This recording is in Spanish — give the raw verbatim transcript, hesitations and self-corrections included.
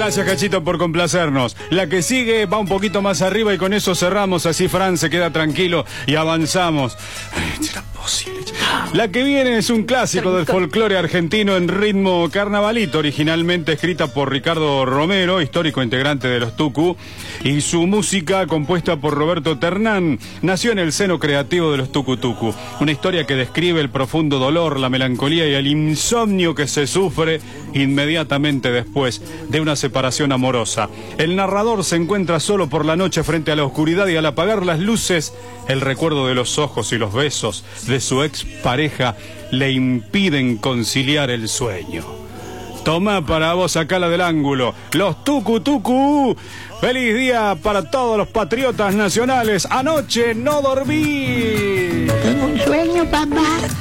Gracias, Cachito, por complacernos. La que sigue va un poquito más arriba y con eso cerramos. Así Fran se queda tranquilo y avanzamos. Ay, ¿será posible? La que viene es un clásico del folclore argentino en ritmo carnavalito, originalmente escrita por Ricardo Romero, histórico integrante de los Tucu, y su música compuesta por Roberto Ternán. Nació en el seno creativo de los Tucu Tucu, una historia que describe el profundo dolor, la melancolía y el insomnio que se sufre inmediatamente después de una separación amorosa. El narrador se encuentra solo por la noche frente a la oscuridad y al apagar las luces, el recuerdo de los ojos y los besos de su ex pareja le impiden conciliar el sueño. Toma para vos acá la del ángulo, los Tucu Tucu. Feliz día para todos los patriotas nacionales. Anoche no dormí. Tengo un sueño, papá.